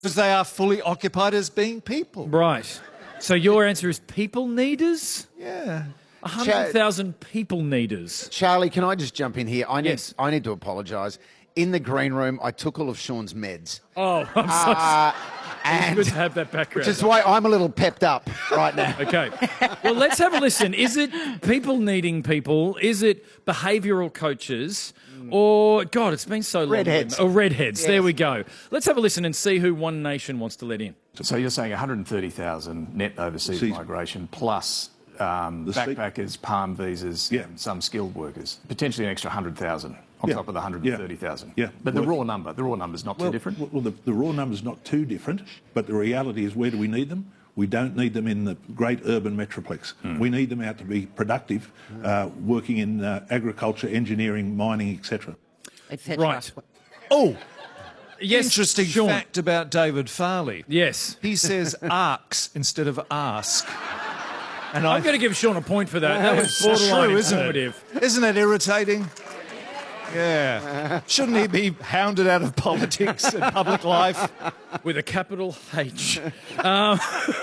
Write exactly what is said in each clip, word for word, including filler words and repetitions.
Because they are fully occupied as being people. Right. So your answer is people needers? Yeah. one hundred thousand people needers. Charlie, can I just jump in here? I need, Yes. I need to apologise. In the green room, I took all of Sean's meds. Oh, I'm so Uh, It's and good to have that background. which is why I'm a little pepped up right now. Okay. Well, let's have a listen. Is it people needing people? Is it behavioural coaches? Or, God, it's been so long. Redheads. Oh, redheads. Yes. There we go. Let's have a listen and see who One Nation wants to let in. So you're saying one hundred thirty thousand net overseas Seas- migration plus um, The se- backpackers, palm visas, Yeah. and some skilled workers. Potentially an extra one hundred thousand on Yeah. top of the one hundred thirty thousand. Yeah. Yeah. But the Well- raw number, the raw number's not Well, too different. Well, the, the raw number's not too different, but the reality is, where do we need them? We don't need them in the great urban metroplex. Hmm. We need them out to be productive, uh, working in uh, agriculture, engineering, mining, et cetera. Right. Oh, Yes, interesting Sean. fact about David Farley. Yes. He says arcs instead of ask. And I'm going to give Sean a point for that. That was It's borderline true, isn't informative. it? Isn't it irritating? Yeah. Shouldn't he be hounded out of politics and public life? With a capital H. um,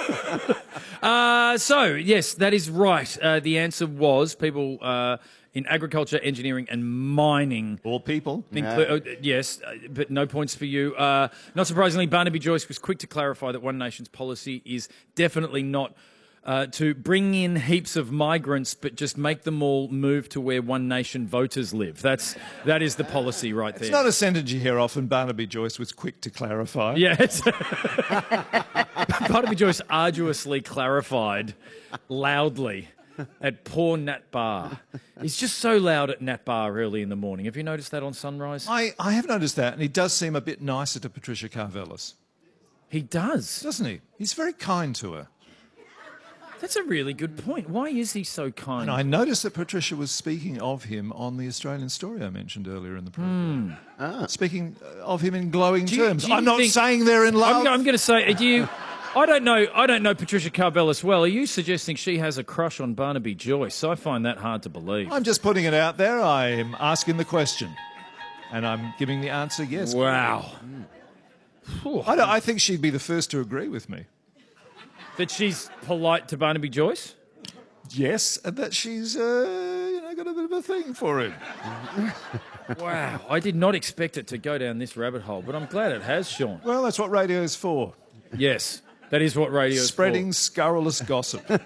uh, so, yes, that is right. Uh, the answer was people uh, in agriculture, engineering and mining. All people. Inclu- uh, yes, uh, but no points for you. Uh, not surprisingly, Barnaby Joyce was quick to clarify that One Nation's policy is definitely not uh, to bring in heaps of migrants, but just make them all move to where One Nation voters live. That's that is the policy right there. It's not a sentence you hear often. Barnaby Joyce was quick to clarify. Yes. Barnaby Joyce arduously clarified loudly at poor Nat Bar. He's just so loud at Nat Bar early in the morning. Have you noticed that on Sunrise? I, I have noticed that, and he does seem a bit nicer to Patricia Karvelis, He does. doesn't he? He's very kind to her. That's a really good point. Why is he so kind? And I noticed that Patricia was speaking of him on the Australian story I mentioned earlier in the program. Speaking of him in glowing Do you- terms. do you I'm not think- saying they're in love. I'm, I'm going to say, do you? I don't know. I don't know Patricia Karvelis well. Are you suggesting she has a crush on Barnaby Joyce? I find that hard to believe. I'm just putting it out there. I'm asking the question, and I'm giving the answer yes. Wow. Phew. I, don't, I think she'd be the first to agree with me. That she's polite to Barnaby Joyce? Yes, and that she's uh, you know got a bit of a thing for him. Wow. I did not expect it to go down this rabbit hole, but I'm glad it has, Sean. Well, that's what radio is for. Yes, that is what radio is Spreading for. scurrilous gossip. Any-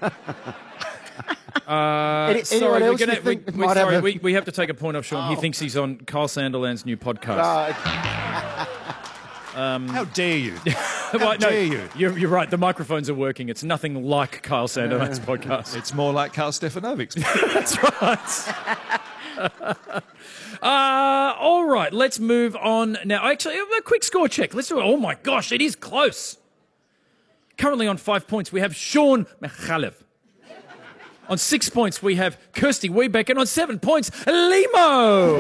Uh, anyone sorry, we're else gonna, you think we, might we're have sorry a- we, we have to take a point off Sean. He thinks he's on Carl Sanderland's new podcast. Uh, How dare you? Well, no, dare you? You're, you're right. The microphones are working. It's nothing like Kyle Sanderland's podcast. It's more like Carl Stefanovic's. That's right. uh, all right, let's move on now. Actually, a quick score check. Let's do it. Oh my gosh, it is close. Currently on five points, we have Sean Mikhalev. On six points, we have Kirsty Wiebeck, and on seven points, Limo.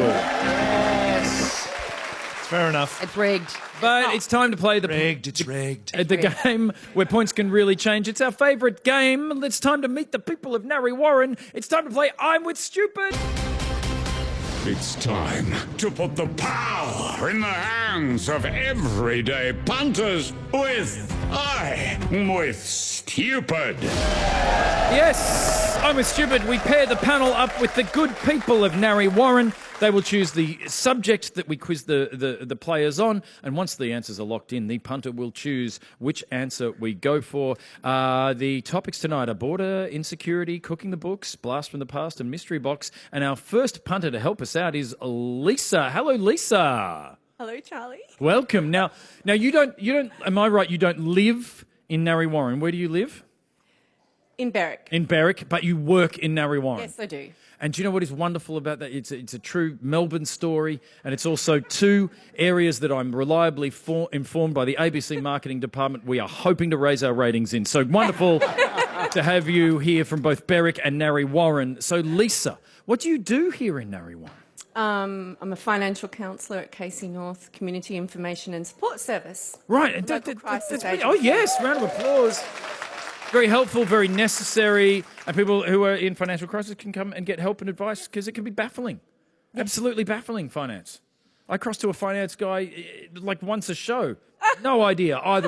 Fair enough. It's rigged. But it's time to play the Rigged, it's rigged. Uh, the game where points can really change. It's our favourite game. It's time to meet the people of Narre Warren. It's time to play I'm with Stupid. It's time to put the power in the hands of everyday punters with I'm with Stupid. Yes, I'm with Stupid. We pair the panel up with the good people of Narre Warren. They will choose the subject that we quiz the, the, the players on, and once the answers are locked in, the punter will choose which answer we go for. Uh, the topics tonight are border insecurity, cooking the books, blast from the past, and mystery box. And our first punter to help us out is Lisa. Hello, Lisa. Hello, Charlie. Welcome. Now, now you don't, you don't. Am I right? You don't live in Narre Warren. Where do you live? In Berwick. In Berwick, but you work in Narre Warren. Yes, I do. And do you know what is wonderful about that? It's a, it's a true Melbourne story, and it's also two areas that I'm reliably for, informed by the A B C marketing department we are hoping to raise our ratings in. So wonderful to have you here from both Berwick and Narre Warren. So Lisa, what do you do here in Narre Warren? Um, I'm a financial counsellor at Casey North Community Information and Support Service. Right. and Local that- that- crisis that's- oh, agency. yes. Round of applause. Very helpful, very necessary. And people who are in financial crisis can come and get help and advice because it can be baffling. Absolutely baffling, finance. I cross to a finance guy eh, like once a show. No idea either